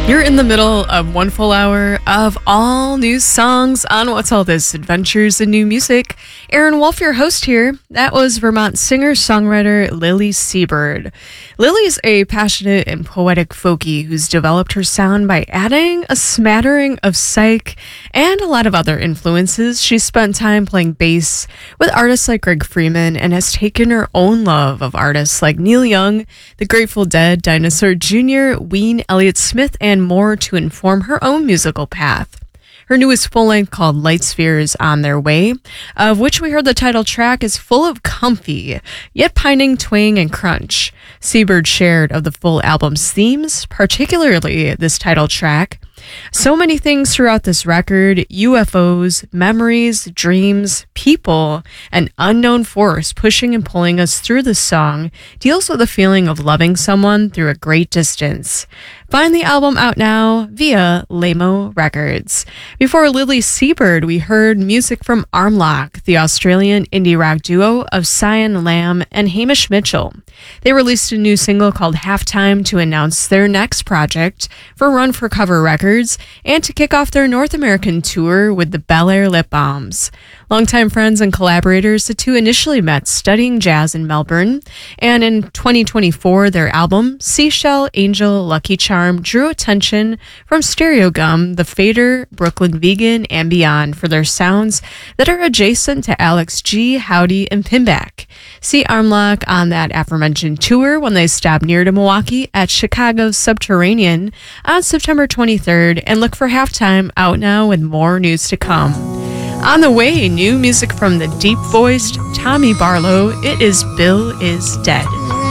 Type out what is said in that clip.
You're in the middle of one full hour of all new songs on What's All This? Adventures in New Music. Aaron Wolf, your host here. That was Vermont singer-songwriter Lily Seabird. Lily's a passionate and poetic folkie who's developed her sound by adding a smattering of psych and a lot of other influences. She's spent time playing bass with artists like Greg Freeman and has taken her own love of artists like Neil Young, The Grateful Dead, Dinosaur Jr., Ween, Elliott Smith, and more to inform her own musical path. Her newest full-length called Light Sphere is on their way, of which we heard the title track is full of comfy, yet pining twang and crunch. Seabird shared of the full album's themes, particularly this title track. So many things throughout this record: UFOs, memories, dreams, people, an unknown force pushing and pulling us through the song deals with the feeling of loving someone through a great distance. Find the album out now via Lamo Records. Before Lily Seabird, we heard music from Armlock, the Australian indie rock duo of Cyan Lamb and Hamish Mitchell. They released a new single called Halftime to announce their next project for Run for Cover Records and to kick off their North American tour with the Bel Air Lip Bombs. Longtime friends and collaborators, the two initially met studying jazz in Melbourne, and in 2024, their album, Seashell, Angel, Lucky Charm, drew attention from Stereogum, The Fader, Brooklyn Vegan, and beyond for their sounds that are adjacent to Alex G, Howdy, and Pinback. See Armlock on that aforementioned tour when they stop near to Milwaukee at Chicago's Subterranean on September 23rd, and look for Halftime out now with more news to come. On the way, new music from the deep-voiced Tommy Barlow. It is Bill is Dead.